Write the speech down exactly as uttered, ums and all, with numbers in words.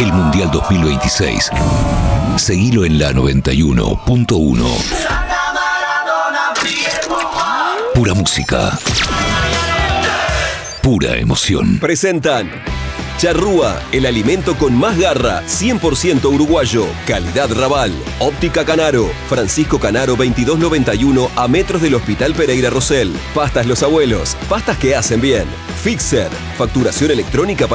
el Mundial dos mil veintiséis. Seguilo en la noventa y uno punto uno. Pura música. Pura emoción. Presentan Charrúa, el alimento con más garra, cien por ciento uruguayo, calidad Raval, Óptica Canaro, Francisco Canaro veintidós noventa y uno a metros del Hospital Pereira Rosell. Pastas Los Abuelos, pastas que hacen bien. Fixer, facturación electrónica para